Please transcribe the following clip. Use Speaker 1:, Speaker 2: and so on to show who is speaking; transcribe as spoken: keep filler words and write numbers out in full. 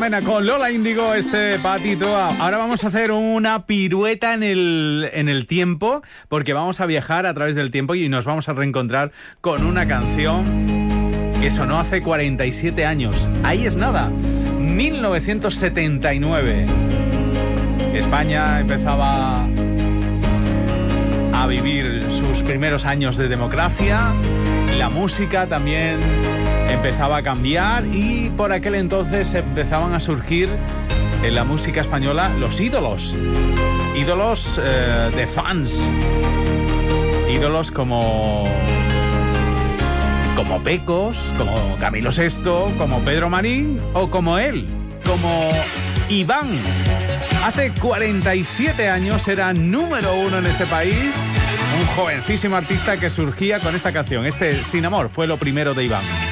Speaker 1: Mena con Lola Índigo, este patito. Ahora vamos a hacer una pirueta en el, en el tiempo, porque vamos a viajar a través del tiempo y nos vamos a reencontrar con una canción que sonó hace cuarenta y siete años. Ahí es nada, mil novecientos setenta y nueve. España empezaba a vivir sus primeros años de democracia, la música también empezaba a cambiar y por aquel entonces empezaban a surgir en la música española los ídolos, ídolos eh, de fans, ídolos como, como Pecos, como Camilo Sesto, como Pedro Marín o como él, como Iván. Hace cuarenta y siete años era número uno en este país, un jovencísimo artista que surgía con esta canción. Este Sin Amor fue lo primero de Iván.